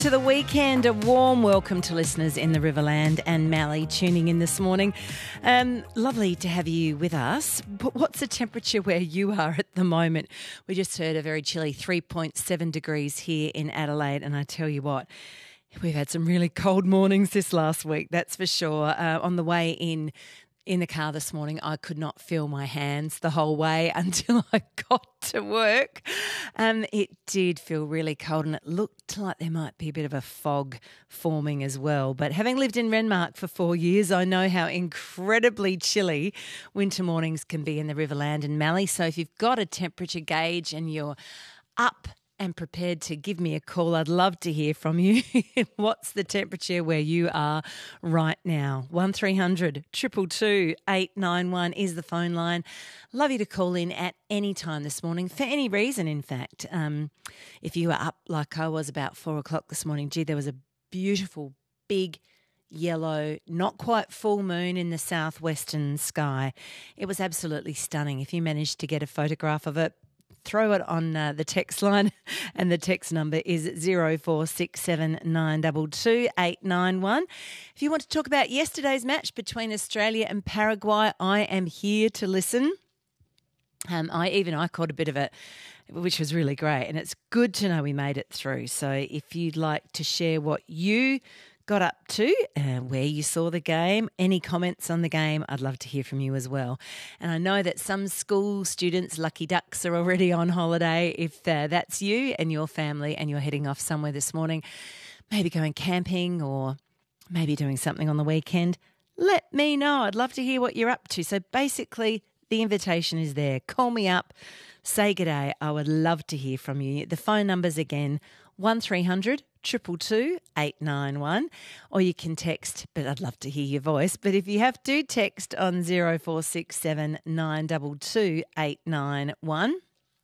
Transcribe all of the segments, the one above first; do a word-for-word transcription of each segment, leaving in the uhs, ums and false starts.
To the weekend, a warm welcome to listeners in the Riverland and Mallee tuning in this morning. Um, lovely to have you with us. But what's the temperature where you are at the moment? We just heard a very chilly three point seven degrees here in Adelaide, and I tell you what, we've had some really cold mornings this last week, that's for sure. Uh, on the way in, in the car this morning, I could not feel my hands the whole way until I got to work. Um, it did feel really cold, and it looked like there might be a bit of a fog forming as well. But having lived in Renmark for four years, I know how incredibly chilly winter mornings can be in the Riverland and Mallee. So if you've got a temperature gauge and you're up and prepared to give me a call, I'd love to hear from you. What's the temperature where you are right now? one three hundred two two two eight nine one is the phone line. Love you to call in at any time this morning, for any reason, in fact. Um, if you were up like I was about four o'clock this morning, gee, there was a beautiful, big, yellow, not quite full moon in the southwestern sky. It was absolutely stunning. If you managed to get a photograph of it, throw it on uh, the text line, and the text number is zero four six seven nine two two eight nine one. If you want to talk about yesterday's match between Australia and Paraguay, I am here to listen. Um, I even I caught a bit of it, which was really great, and it's good to know we made it through. So if you'd like to share what you got up to, uh, where you saw the game, any comments on the game, I'd love to hear from you as well. And I know that some school students, lucky ducks, are already on holiday. If uh, that's you and your family and you're heading off somewhere this morning, maybe going camping or maybe doing something on the weekend, let me know. I'd love to hear what you're up to. So basically, the invitation is there. Call me up, say good day. I would love to hear from you. The phone number's again, one three hundred two two two eight nine one, or you can text, but I'd love to hear your voice. But if you have to, text on zero four six seven nine two two eight nine one.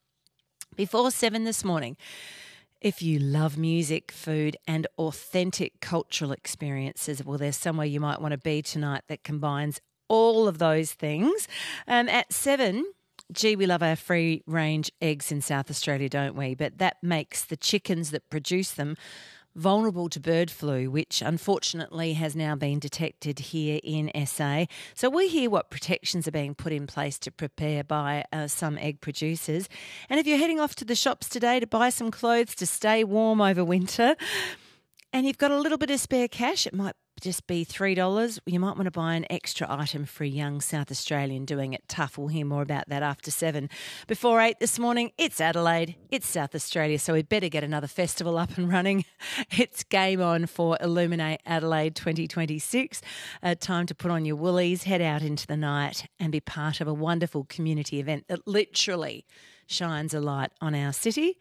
Before seven this morning, if you love music, food and authentic cultural experiences, well, there's somewhere you might want to be tonight that combines all of those things. Um, at seven, gee, we love our free-range eggs in South Australia, don't we? But that makes the chickens that produce them vulnerable to bird flu, which unfortunately has now been detected here in S A. So we hear what protections are being put in place to prepare by uh, some egg producers. And if you're heading off to the shops today to buy some clothes to stay warm over winter, and you've got a little bit of spare cash, it might just be three dollars. You might want to buy an extra item for a young South Australian doing it tough. We'll hear more about that after seven. Before eight this morning, it's Adelaide, it's South Australia, so we'd better get another festival up and running. It's game on for Illuminate Adelaide twenty twenty-six. Uh, time to put on your woolies, head out into the night and be part of a wonderful community event that literally shines a light on our city.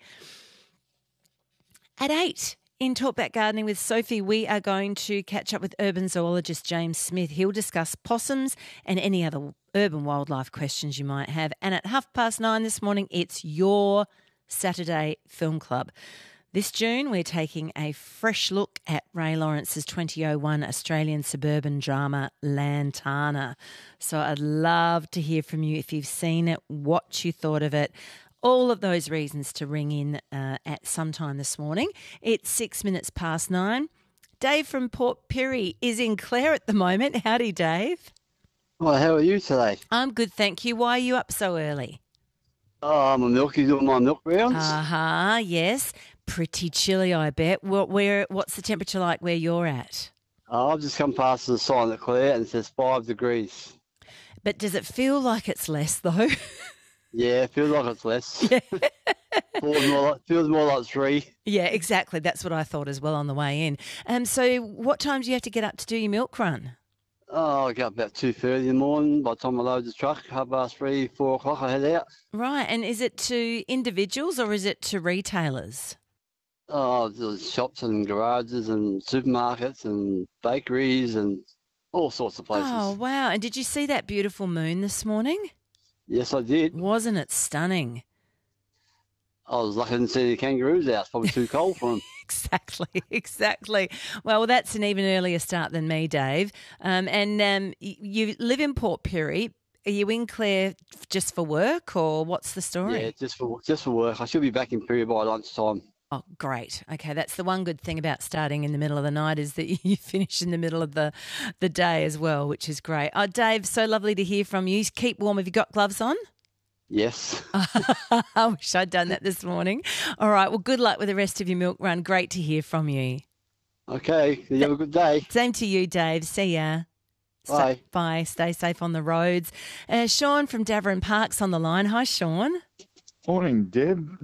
At eight, in Talkback Gardening with Sophie, we are going to catch up with urban zoologist James Smith. He'll discuss possums and any other urban wildlife questions you might have. And at half past nine this morning, it's your Saturday Film Club. This June, we're taking a fresh look at Ray Lawrence's twenty oh one Australian suburban drama, Lantana. So I'd love to hear from you if you've seen it, what you thought of it. All of those reasons to ring in uh, at some time this morning. It's six minutes past nine. Dave from Port Pirie is in Clare at the moment. Howdy, Dave. Well, how are you today? I'm good, thank you. Why are you up so early? Oh, I'm a milky doing my milk rounds. Uh-huh, yes. Pretty chilly, I bet. What, where? What's the temperature like where you're at? Oh, I've just come past the sign at Clare and it says five degrees. But does it feel like it's less, though? Yeah, it feels like it's less. Yeah. feels, more like, feels more like three. Yeah, exactly. That's what I thought as well on the way in. Um, so what time do you have to get up to do your milk run? Oh, I get up about two thirty in the morning. By the time I load the truck, half past three, four o'clock, I head out. Right. And is it to individuals or is it to retailers? Oh, there's shops and garages and supermarkets and bakeries and all sorts of places. Oh, wow. And did you see that beautiful moon this morning? Yes, I did. Wasn't it stunning? I was lucky I didn't see any kangaroos out. It's probably too cold for them. Exactly, exactly. Well, that's an even earlier start than me, Dave. Um, and um, you live in Port Pirie. Are you in Clare just for work or what's the story? Yeah, just for just for work. I should be back in Pirie by lunchtime. Oh, great. Okay, that's the one good thing about starting in the middle of the night is that you finish in the middle of the, the day as well, which is great. Oh, Dave, so lovely to hear from you. Keep warm. Have you got gloves on? Yes. I wish I'd done that this morning. All right, well, good luck with the rest of your milk run. Great to hear from you. Okay, you have a good day. Same to you, Dave. See ya. Bye. Sta- bye. Stay safe on the roads. Uh, Sean from Davarin Park's on the line. Hi, Sean. Morning, Deb.